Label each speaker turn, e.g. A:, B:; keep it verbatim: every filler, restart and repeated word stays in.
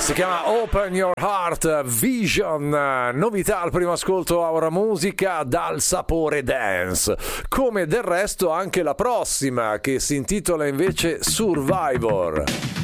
A: Si chiama Open Your Heart Vision, novità al primo ascolto Aura Musica dal sapore dance, come del resto anche la prossima che si intitola invece Survivor.